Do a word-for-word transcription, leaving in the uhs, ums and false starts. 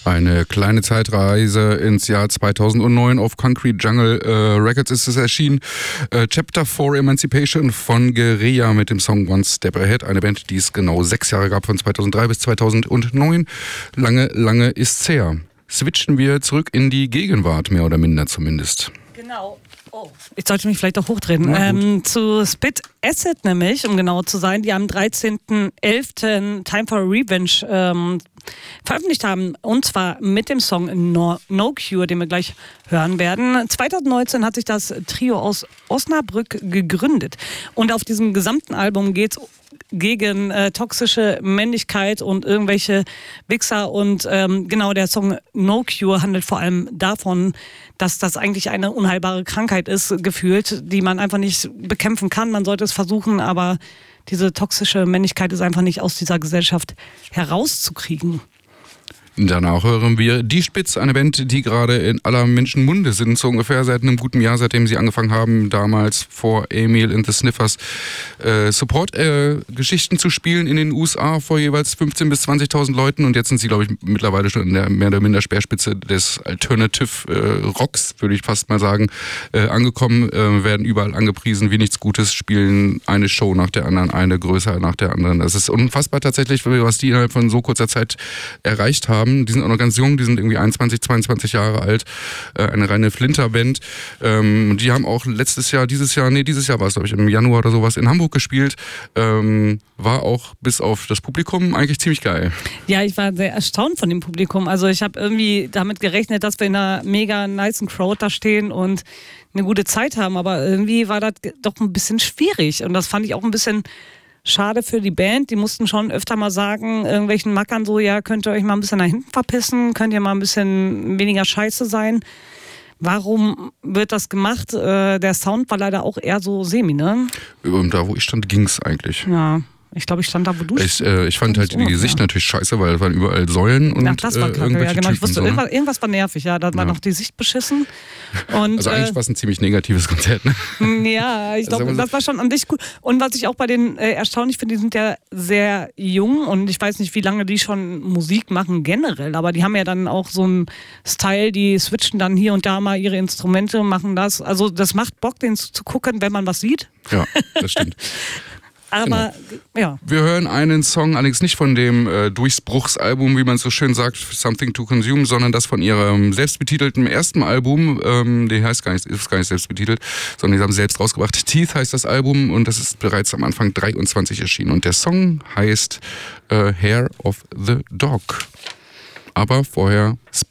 Eine kleine Zeitreise ins Jahr zweitausendneun. Auf Concrete Jungle äh, Records ist es erschienen. Äh, Chapter vier Emancipation von Guerilla mit dem Song One Step Ahead. Eine Band, die es genau sechs Jahre gab, von zweitausenddrei bis zweitausendneun. Lange, lange ist's her. Switchen wir zurück in die Gegenwart, mehr oder minder zumindest. Genau. Oh, ich sollte mich vielleicht auch hochdrehen. Ähm, zu Spit Acid nämlich, um genau zu sein, die am dreizehnten elften Time for Revenge ähm, veröffentlicht haben. Und zwar mit dem Song No, No Cure, den wir gleich hören werden. zweitausendneunzehn hat sich das Trio aus Osnabrück gegründet. Und auf diesem gesamten Album geht es gegen äh, toxische Männlichkeit und irgendwelche Wichser. Und ähm, genau, der Song No Cure handelt vor allem davon, dass das eigentlich eine unheilbare Krankheit ist, gefühlt, die man einfach nicht bekämpfen kann. Man sollte es versuchen, aber diese toxische Männlichkeit ist einfach nicht aus dieser Gesellschaft herauszukriegen. Danach hören wir Die Spitz, eine Band, die gerade in aller Menschen Munde sind, so ungefähr seit einem guten Jahr, seitdem sie angefangen haben, damals vor Emil and the Sniffers äh, Support-Geschichten äh, zu spielen in den U S A vor jeweils fünfzehntausend bis zwanzigtausend Leuten, und jetzt sind sie, glaube ich, mittlerweile schon in der mehr oder minder Speerspitze des Alternative äh, Rocks, würde ich fast mal sagen, äh, angekommen, äh, werden überall angepriesen wie nichts Gutes, spielen eine Show nach der anderen, eine größer nach der anderen. Das ist unfassbar tatsächlich, was die innerhalb von so kurzer Zeit erreicht haben. Die sind auch noch ganz jung, die sind irgendwie einundzwanzig, zweiundzwanzig Jahre alt. Äh, eine reine Flinterband. Ähm, die haben auch letztes Jahr, dieses Jahr, nee, dieses Jahr war es, glaube ich, im Januar oder sowas in Hamburg gespielt. Ähm, war auch bis auf das Publikum eigentlich ziemlich geil. Ja, ich war sehr erstaunt von dem Publikum. Also ich habe irgendwie damit gerechnet, dass wir in einer mega nicen Crowd da stehen und eine gute Zeit haben. Aber irgendwie war das doch ein bisschen schwierig. Und das fand ich auch ein bisschen schade für die Band. Die mussten schon öfter mal sagen, irgendwelchen Mackern so, ja, könnt ihr euch mal ein bisschen nach hinten verpissen, könnt ihr mal ein bisschen weniger scheiße sein. Warum wird das gemacht? Äh, der Sound war leider auch eher so semi, ne? Da, wo ich stand, ging's eigentlich. Ja. Ich glaube, ich stand da, wo du Ich, äh, ich fand halt die Gesicht natürlich scheiße, weil es waren überall Säulen und ja, das war kacke, äh, ja, genau. Ich wusste, so, ne? irgendwas, irgendwas war nervig, ja. Da war ja noch die Sicht beschissen. Und, also eigentlich äh, war es ein ziemlich negatives Konzert, ne? Ja, ich glaube, das war schon an dich gut. Und was ich auch bei denen äh, erstaunlich finde, die sind ja sehr jung und ich weiß nicht, wie lange die schon Musik machen generell, aber die haben ja dann auch so einen Style, die switchen dann hier und da mal ihre Instrumente, machen das. Also das macht Bock, denen zu gucken, wenn man was sieht. Ja, das stimmt. Aber, genau. Ja. Wir hören einen Song, allerdings nicht von dem äh, Durchbruchsalbum, wie man so schön sagt, Something to Consume, sondern das von ihrem selbstbetitelten ersten Album. Ähm, die heißt gar nicht, ist gar nicht selbstbetitelt, sondern die haben selbst rausgebracht. Teeth heißt das Album und das ist bereits am Anfang dreiundzwanzig erschienen. Und der Song heißt äh, Hair of the Dog. Aber vorher Spit